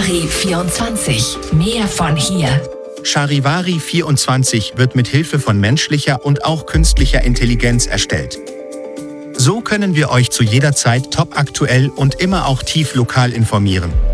Charivari 24. Mehr von hier. Charivari 24 wird mit Hilfe von menschlicher und auch künstlicher Intelligenz erstellt. So können wir euch zu jeder Zeit topaktuell und immer auch tief lokal informieren.